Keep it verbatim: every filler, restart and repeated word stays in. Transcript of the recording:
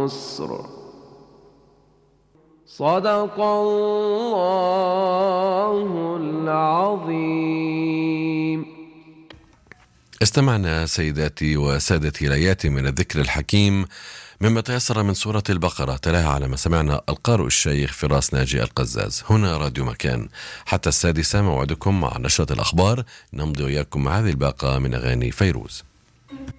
العسر صدق الله العظيم. استمعنا سيداتي وسادتي الآيات من الذكر الحكيم مما تيسر من سورة البقرة، تلاها على ما سمعنا القارئ الشيخ فراس ناجي القزاز. هنا راديو مكان حتى السادسة، موعدكم مع نشرة الأخبار، نمضي وإياكم مع هذه الباقة من أغاني فيروز.